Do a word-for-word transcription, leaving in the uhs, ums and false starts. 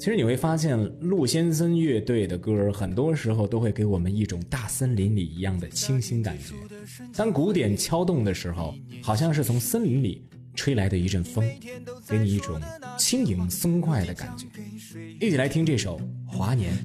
其实你会发现陆先生乐队的歌很多时候都会给我们一种大森林里一样的清新感觉，当鼓点敲动的时候，好像是从森林里吹来的一阵风，给你一种轻盈松快的感觉。一起来听这首华年。